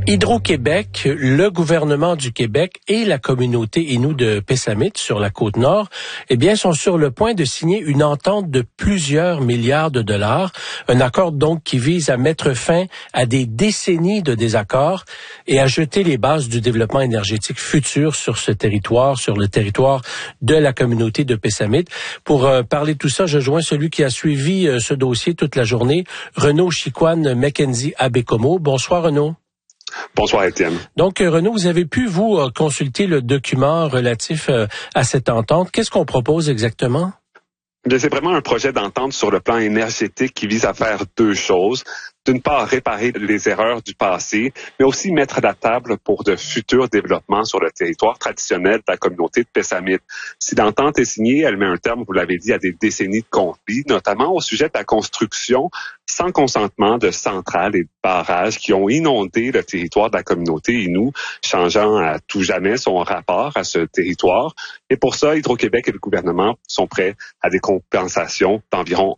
Hydro-Québec, le gouvernement du Québec et la communauté Innu de Pessamit sur la Côte-Nord, sont sur le point de signer une entente de plusieurs milliards de dollars. Un accord donc qui vise à mettre fin à des décennies de désaccords et à jeter les bases du développement énergétique futur sur ce territoire, sur le territoire de la communauté de Pessamit. Pour parler de tout ça, je joins celui qui a suivi ce dossier toute la journée, Renaud Chicoine-Mackenzie à Baie-Comeau. Bonsoir Renaud. Bonsoir Étienne. Donc Renaud, vous avez pu consulter le document relatif à cette entente. Qu'est-ce qu'on propose exactement? Bien, c'est vraiment un projet d'entente sur le plan énergétique qui vise à faire deux choses. D'une part, réparer les erreurs du passé, mais aussi mettre la table pour de futurs développements sur le territoire traditionnel de la communauté de Pessamit. Si l'entente est signée, elle met un terme, vous l'avez dit, à des décennies de conflits, notamment au sujet de la construction sans consentement de centrales et de barrages qui ont inondé le territoire de la communauté Innu, changeant à tout jamais son rapport à ce territoire. Et pour ça, Hydro-Québec et le gouvernement sont prêts à des compensations d'environ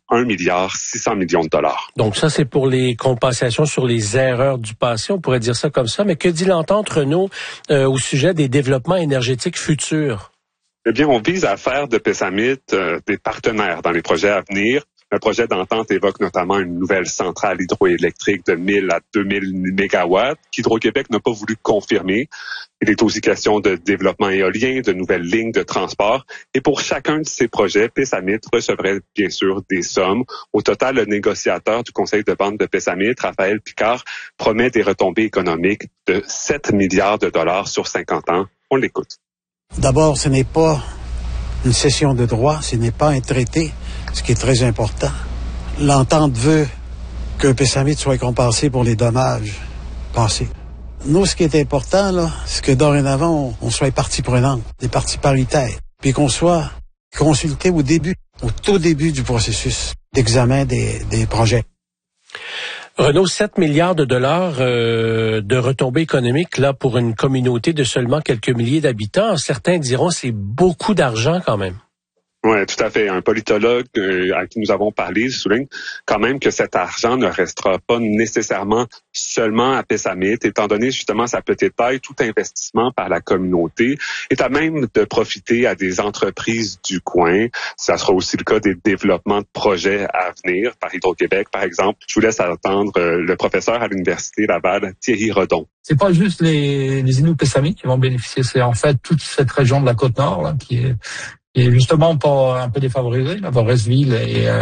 1,6 milliard de dollars. Donc ça, c'est pour les compensations sur les erreurs du passé, on pourrait dire ça comme ça. Mais que dit l'entente, Renaud, au sujet des développements énergétiques futurs? Eh bien, on vise à faire de Pessamit des partenaires dans les projets à venir. Le projet d'entente évoque notamment une nouvelle centrale hydroélectrique de 1000 à 2000 mégawatts qu'Hydro-Québec n'a pas voulu confirmer. Il est aussi question de développement éolien, de nouvelles lignes de transport. Et pour chacun de ces projets, Pessamit recevrait bien sûr des sommes. Au total, le négociateur du conseil de vente de Pessamit, Raphaël Picard, promet des retombées économiques de 7 milliards de dollars sur 50 ans. On l'écoute. D'abord, ce n'est pas une cession de droit, ce n'est pas un traité, ce qui est très important. L'entente veut que Pessamit soit compensé pour les dommages passés. Nous, ce qui est important, là, c'est que dorénavant, on soit partie prenante, des parties paritaires, puis qu'on soit consulté au tout début du processus d'examen des projets. Renaud, 7 milliards de dollars de retombées économiques là pour une communauté de seulement quelques milliers d'habitants. Certains diront c'est beaucoup d'argent quand même. Oui, tout à fait. Un politologue à qui nous avons parlé souligne quand même que cet argent ne restera pas nécessairement seulement à Pessamit, étant donné justement sa petite taille, tout investissement par la communauté est à même de profiter à des entreprises du coin. Ça sera aussi le cas des développements de projets à venir par Hydro-Québec, par exemple. Je vous laisse attendre le professeur à l'Université Laval, Thierry Redon. C'est pas juste les Innu Pessamit qui vont bénéficier, c'est en fait toute cette région de la Côte-Nord là, qui est justement pas un peu défavorisée, la Forrestville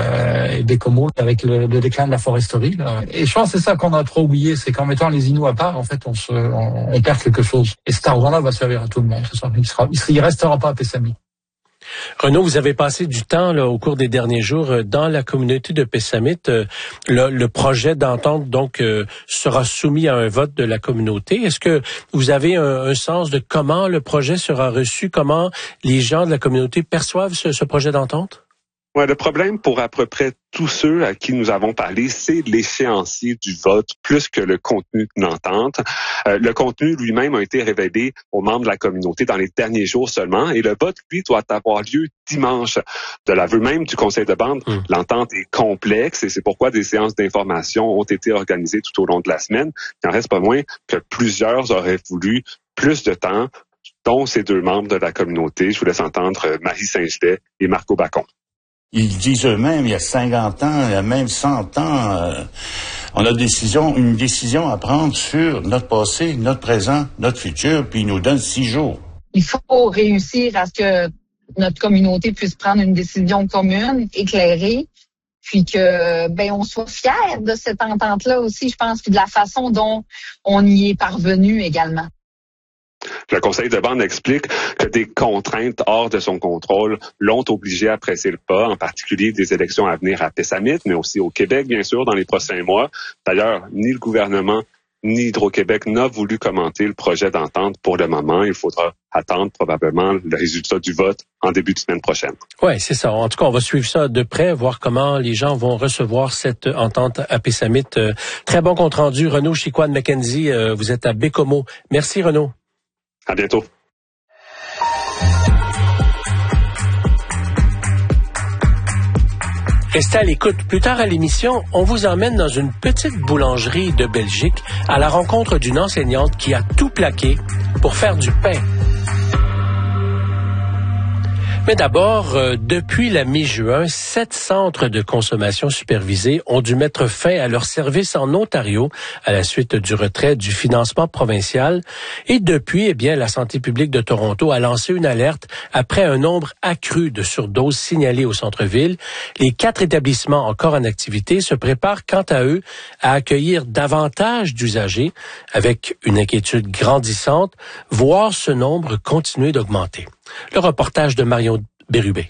et Baie-Comeau avec le déclin de la foresterie. Là. Et je pense que c'est ça qu'on a trop oublié, c'est qu'en mettant les Innu à part, en fait, on perd quelque chose. Et cet argent-là va servir à tout le monde. C'est ça. Il restera pas à Pessamit. Renaud, vous avez passé du temps là, au cours des derniers jours dans la communauté de Pessamit. Le projet d'entente donc sera soumis à un vote de la communauté. Est-ce que vous avez un sens de comment le projet sera reçu, comment les gens de la communauté perçoivent ce projet d'entente? Ouais, le problème pour à peu près tous ceux à qui nous avons parlé, c'est l'échéancier du vote plus que le contenu de l'entente. Le contenu lui-même a été révélé aux membres de la communauté dans les derniers jours seulement et le vote, lui, doit avoir lieu dimanche. De l'aveu même du conseil de bande, l'entente est complexe et c'est pourquoi des séances d'information ont été organisées tout au long de la semaine. Il en reste pas moins que plusieurs auraient voulu plus de temps, dont ces deux membres de la communauté. Je vous laisse entendre Marie Saint-Gelais et Marco Bacon. Ils disent eux-mêmes, il y a 50 ans, il y a même 100 ans, on a une décision à prendre sur notre passé, notre présent, notre futur, puis ils nous donnent 6 jours. Il faut réussir à ce que notre communauté puisse prendre une décision commune, éclairée, puis que on soit fiers de cette entente-là aussi, je pense, puis de la façon dont on y est parvenu également. Le conseil de bande explique que des contraintes hors de son contrôle l'ont obligé à presser le pas, en particulier des élections à venir à Pessamit, mais aussi au Québec, bien sûr, dans les prochains mois. D'ailleurs, ni le gouvernement ni Hydro-Québec n'a voulu commenter le projet d'entente pour le moment. Il faudra attendre probablement le résultat du vote en début de semaine prochaine. Oui, c'est ça. En tout cas, on va suivre ça de près, voir comment les gens vont recevoir cette entente à Pessamit. Très bon compte rendu. Renaud Chicoine-Mackenzie, vous êtes à Baie-Comeau. Merci, Renaud. À bientôt. Restez à l'écoute. Plus tard à l'émission, on vous emmène dans une petite boulangerie de Belgique à la rencontre d'une enseignante qui a tout plaqué pour faire du pain. Mais d'abord, depuis la mi-juin, 7 centres de consommation supervisés ont dû mettre fin à leur service en Ontario à la suite du retrait du financement provincial. Et depuis, la santé publique de Toronto a lancé une alerte après un nombre accru de surdoses signalées au centre-ville. Les 4 établissements encore en activité se préparent quant à eux à accueillir davantage d'usagers avec une inquiétude grandissante, voir ce nombre continuer d'augmenter. Le reportage de Marion Bérubé.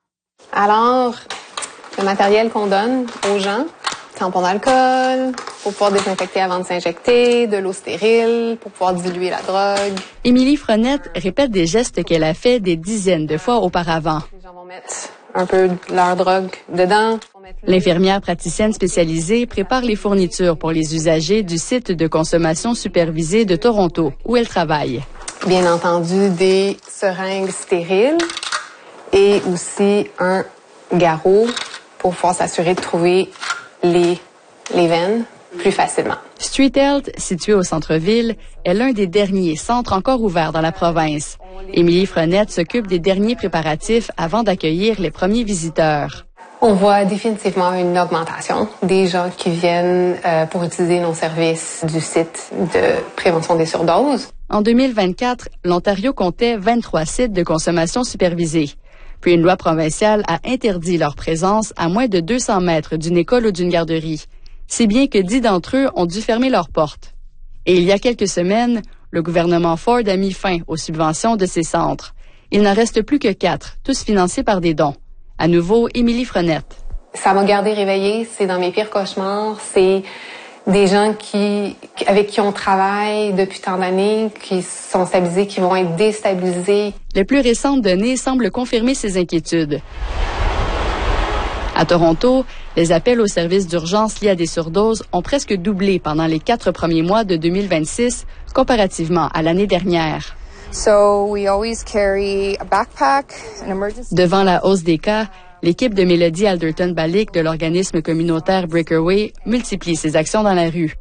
Alors, le matériel qu'on donne aux gens, tampon d'alcool, pour pouvoir désinfecter avant de s'injecter, de l'eau stérile, pour pouvoir diluer la drogue. Émilie Frenette répète des gestes qu'elle a fait des dizaines de fois auparavant. Les gens vont mettre un peu de leur drogue dedans. L'infirmière praticienne spécialisée prépare les fournitures pour les usagers du site de consommation supervisée de Toronto, où elle travaille. Bien entendu, des seringues stériles et aussi un garrot pour pouvoir s'assurer de trouver les veines plus facilement. Street Health, situé au centre-ville, est l'un des derniers centres encore ouverts dans la province. Émilie Frenette s'occupe des derniers préparatifs avant d'accueillir les premiers visiteurs. On voit définitivement une augmentation des gens qui viennent pour utiliser nos services du site de prévention des surdoses. En 2024, l'Ontario comptait 23 sites de consommation supervisée. Puis une loi provinciale a interdit leur présence à moins de 200 mètres d'une école ou d'une garderie. Si bien que 10 d'entre eux ont dû fermer leurs portes. Et il y a quelques semaines, le gouvernement Ford a mis fin aux subventions de ces centres. Il n'en reste plus que 4, tous financés par des dons. À nouveau, Émilie Frenette. Ça m'a gardé réveillée. C'est dans mes pires cauchemars. C'est des gens avec qui on travaille depuis tant d'années, qui sont stabilisés, qui vont être déstabilisés. Les plus récentes données semblent confirmer ces inquiétudes. À Toronto, les appels aux services d'urgence liés à des surdoses ont presque doublé pendant les 4 premiers mois de 2026, comparativement à l'année dernière. Devant la hausse des cas, l'équipe de Mélodie Alderton-Balick de l'organisme communautaire Breakaway multiplie ses actions dans la rue.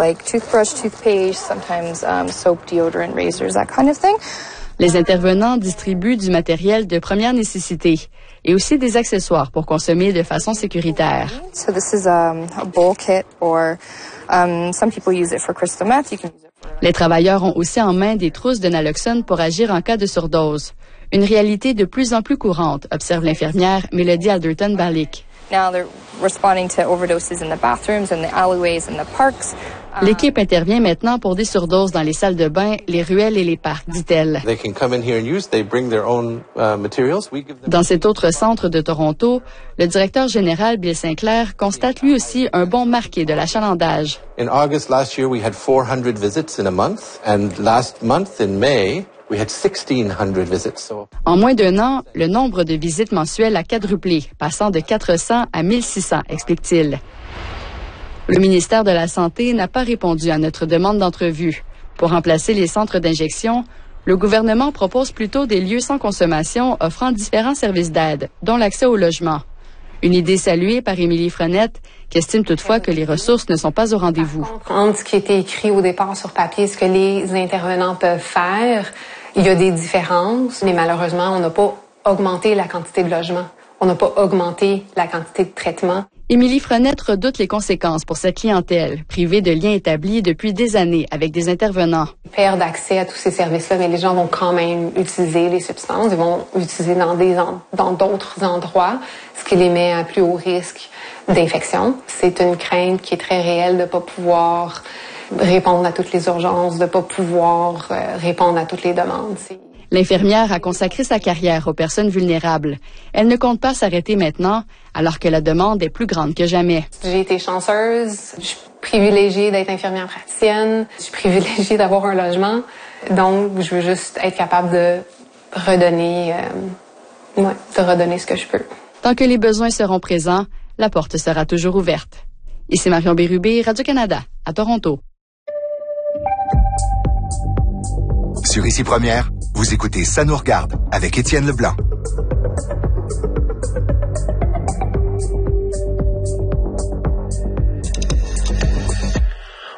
Les intervenants distribuent du matériel de première nécessité et aussi des accessoires pour consommer de façon sécuritaire. Les travailleurs ont aussi en main des trousses de naloxone pour agir en cas de surdose. Une réalité de plus en plus courante, observe l'infirmière Mélodie Alderton-Balick. L'équipe intervient maintenant pour des surdoses dans les salles de bain, les ruelles et les parcs, dit-elle. Dans cet autre centre de Toronto, le directeur général Bill Sinclair constate lui aussi un bond marqué de l'achalandage. In August last year, we had 400 visits in a month, and last month in May, we had 1,600 visits. En moins d'un an, le nombre de visites mensuelles a quadruplé, passant de 400 à 1600, explique-t-il. Le ministère de la Santé n'a pas répondu à notre demande d'entrevue. Pour remplacer les centres d'injection, le gouvernement propose plutôt des lieux sans consommation offrant différents services d'aide, dont l'accès au logement. Une idée saluée par Émilie Frenette, qui estime toutefois que les ressources ne sont pas au rendez-vous. Entre ce qui était écrit au départ sur papier, ce que les intervenants peuvent faire, il y a des différences, mais malheureusement, on n'a pas augmenté la quantité de logements. On n'a pas augmenté la quantité de traitements. Émilie Frenette redoute les conséquences pour cette clientèle, privée de liens établis depuis des années avec des intervenants. Perdre accès à tous ces services-là, mais les gens vont quand même utiliser les substances, ils vont utiliser dans d'autres endroits, ce qui les met à plus haut risque d'infection. C'est une crainte qui est très réelle de ne pas pouvoir répondre à toutes les urgences, de ne pas pouvoir répondre à toutes les demandes. L'infirmière a consacré sa carrière aux personnes vulnérables. Elle ne compte pas s'arrêter maintenant, alors que la demande est plus grande que jamais. J'ai été chanceuse. Je suis privilégiée d'être infirmière praticienne. Je suis privilégiée d'avoir un logement. Donc, je veux juste être capable de redonner ce que je peux. Tant que les besoins seront présents, la porte sera toujours ouverte. Ici Marion Bérubé, Radio-Canada, à Toronto. Sur Ici Première, vous écoutez Ça nous regarde avec Étienne Leblanc.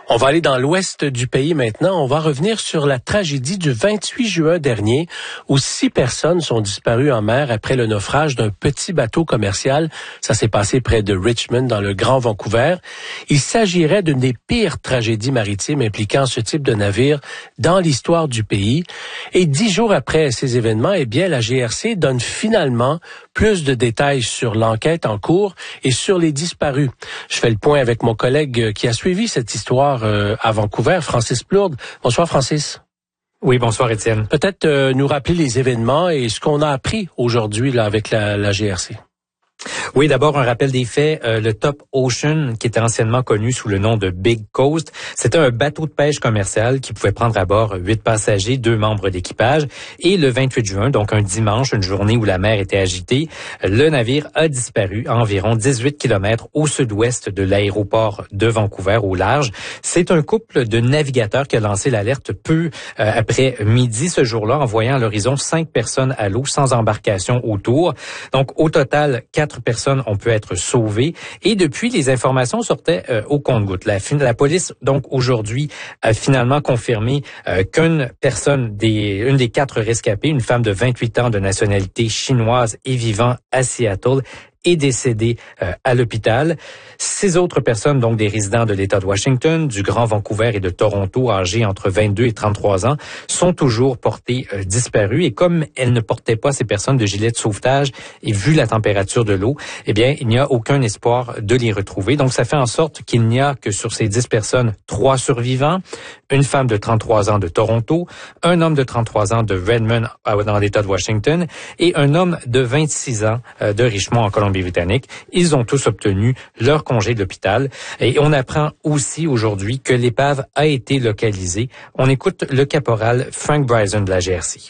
On va aller dans l'ouest du pays maintenant. On va revenir sur la tragédie du 28 juin dernier où 6 personnes sont disparues en mer après le naufrage d'un petit bateau commercial. Ça s'est passé près de Richmond, dans le Grand Vancouver. Il s'agirait d'une des pires tragédies maritimes impliquant ce type de navire dans l'histoire du pays. Et 10 jours après ces événements, eh bien, la GRC donne finalement plus de détails sur l'enquête en cours et sur les disparus. Je fais le point avec mon collègue qui a suivi cette histoire à Vancouver, Francis Plourde. Bonsoir, Francis. Oui, bonsoir, Étienne. Peut-être nous rappeler les événements et ce qu'on a appris aujourd'hui là avec la GRC. Oui, d'abord, un rappel des faits. Le Top Ocean, qui était anciennement connu sous le nom de Big Coast, c'était un bateau de pêche commercial qui pouvait prendre à bord 8 passagers, 2 membres d'équipage. Et le 28 juin, donc un dimanche, une journée où la mer était agitée, le navire a disparu à environ 18 km au sud-ouest de l'aéroport de Vancouver, au large. C'est un couple de navigateurs qui a lancé l'alerte peu après midi ce jour-là, en voyant à l'horizon 5 personnes à l'eau sans embarcation autour. Donc, au total, 4 personnes ont pu être sauvées. Et depuis, les informations sortaient au compte-gouttes. La police, donc, aujourd'hui, a finalement confirmé qu'une personne, une des 4 rescapés, une femme de 28 ans de nationalité chinoise et vivant à Seattle, est décédée à l'hôpital. 6 autres personnes, donc des résidents de l'État de Washington, du Grand Vancouver et de Toronto, âgés entre 22 et 33 ans, sont toujours portées disparues. Et comme elles ne portaient pas, ces personnes, de gilets de sauvetage, et vu la température de l'eau, eh bien, il n'y a aucun espoir de les retrouver. Donc, ça fait en sorte qu'il n'y a que sur ces 10 personnes, 3 survivants, une femme de 33 ans de Toronto, un homme de 33 ans de Redmond, dans l'État de Washington, et un homme de 26 ans de Richmond, en Colombie-Britannique. Ils ont tous obtenu leur congé de l'hôpital. Et on apprend aussi aujourd'hui que l'épave a été localisée. On écoute le caporal Frank Bryson de la GRC.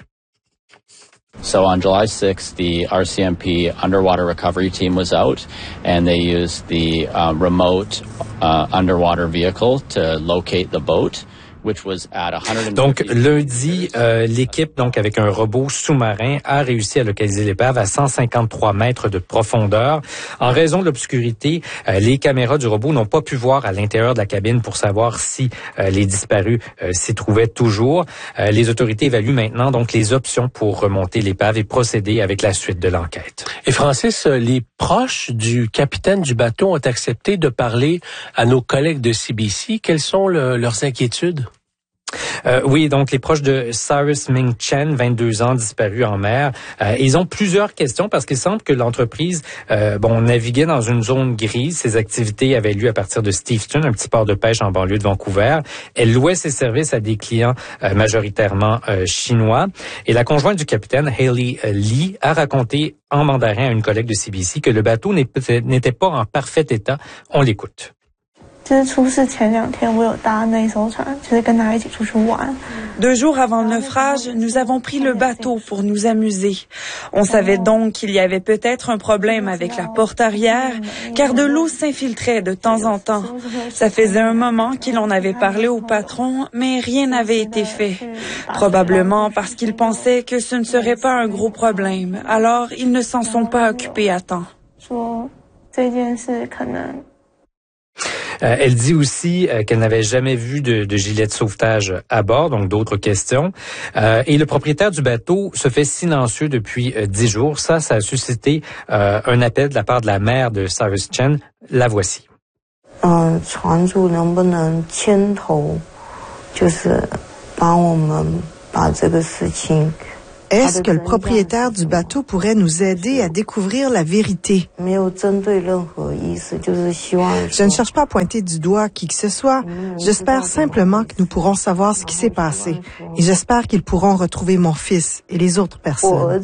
So on July 6th, the RCMP underwater recovery team was out, and they used the remote underwater vehicle to locate the boat. Donc, lundi, l'équipe, donc avec un robot sous-marin, a réussi à localiser l'épave à 153 mètres de profondeur. En raison de l'obscurité, les caméras du robot n'ont pas pu voir à l'intérieur de la cabine pour savoir si les disparus s'y trouvaient toujours. Les autorités évaluent maintenant donc les options pour remonter l'épave et procéder avec la suite de l'enquête. Et Francis, les proches du capitaine du bateau ont accepté de parler à nos collègues de CBC. Quelles sont leurs inquiétudes? Oui, donc les proches de Cyrus Ming Chen, 22 ans, disparu en mer, ils ont plusieurs questions parce qu'il semble que l'entreprise naviguait dans une zone grise. Ses activités avaient lieu à partir de Steventon, un petit port de pêche en banlieue de Vancouver. Elle louait ses services à des clients majoritairement chinois. Et la conjointe du capitaine, Hailey Lee, a raconté en mandarin à une collègue de CBC que le bateau n'était pas en parfait état. On l'écoute. 2 jours avant le naufrage, nous avons pris le bateau pour nous amuser. On savait donc qu'il y avait peut-être un problème avec la porte arrière, car de l'eau s'infiltrait de temps en temps. Ça faisait un moment qu'il en avait parlé au patron, mais rien n'avait été fait. Probablement parce qu'ils pensaient que ce ne serait pas un gros problème. Alors, ils ne s'en sont pas occupés à temps. Elle dit aussi qu'elle n'avait jamais vu de gilet de sauvetage à bord, donc d'autres questions. Et le propriétaire du bateau se fait silencieux depuis 10 jours. Ça a suscité un appel de la part de la mère de Cyrus Chen. La voici. 船主能不能牵头，就是帮我们把这个事情。Est-ce que le propriétaire du bateau pourrait nous aider à découvrir la vérité? Je ne cherche pas à pointer du doigt qui que ce soit. J'espère simplement que nous pourrons savoir ce qui s'est passé. Et j'espère qu'ils pourront retrouver mon fils et les autres personnes.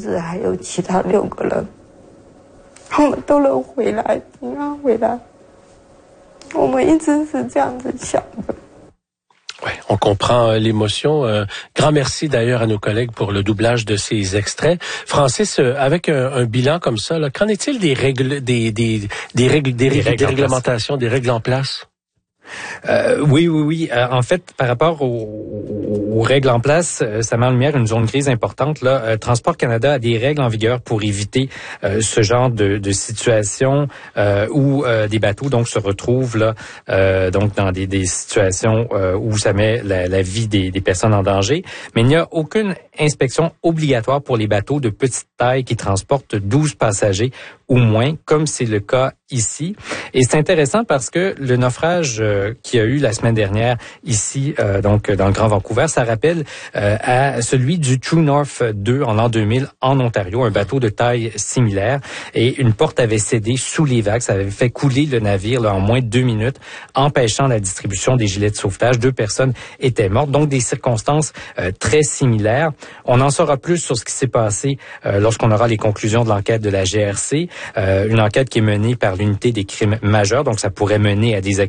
Ouais, on comprend l'émotion. Grand merci d'ailleurs à nos collègues pour le doublage de ces extraits. Francis, avec un bilan comme ça, qu'en est-il des réglementations, des règles en place? Oui. En fait, par rapport aux règles en place, ça met en lumière une zone grise importante. Là, Transport Canada a des règles en vigueur pour éviter ce genre de situation où des bateaux donc se retrouvent là, donc dans des situations où ça met la vie des personnes en danger. Mais il n'y a aucune inspection obligatoire pour les bateaux de petite taille qui transportent 12 passagers ou moins, comme c'est le cas ici. Et c'est intéressant parce que le naufrage qu'il y a eu la semaine dernière ici, donc dans le Grand Vancouver, ça rappelle à celui du True North 2 en l'an 2000 en Ontario, un bateau de taille similaire. Et une porte avait cédé sous les vagues. Ça avait fait couler le navire là, en moins de 2 minutes, empêchant la distribution des gilets de sauvetage. 2 personnes étaient mortes. Donc des circonstances très similaires. On en saura plus sur ce qui s'est passé lorsqu'on aura les conclusions de l'enquête de la GRC. Une enquête qui est menée par l'unité des crimes majeurs, donc ça pourrait mener à des